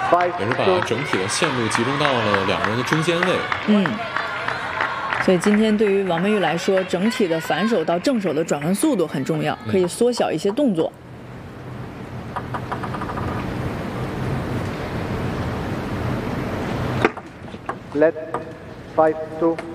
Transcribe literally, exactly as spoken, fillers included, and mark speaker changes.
Speaker 1: 也是把整体的线路集中到了两个人的中间位。
Speaker 2: 嗯。所以今天对于王曼玉来说，整体的反手到正手的转换速度很重要，可以缩小一些动作。
Speaker 3: Let five two。